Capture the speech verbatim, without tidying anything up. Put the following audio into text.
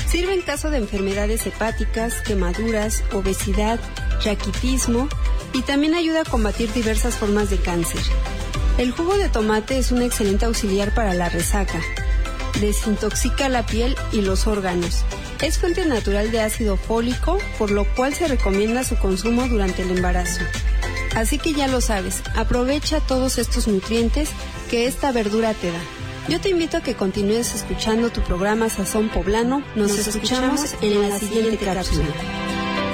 Sirve en caso de enfermedades hepáticas, quemaduras, obesidad, raquitismo y también ayuda a combatir diversas formas de cáncer. El jugo de tomate es un excelente auxiliar para la resaca. Desintoxica la piel y los órganos. Es fuente natural de ácido fólico, por lo cual se recomienda su consumo durante el embarazo. Así que ya lo sabes, aprovecha todos estos nutrientes que esta verdura te da. Yo te invito a que continúes escuchando tu programa Sazón Poblano. Nos, Nos escuchamos, escuchamos en la siguiente cápsula.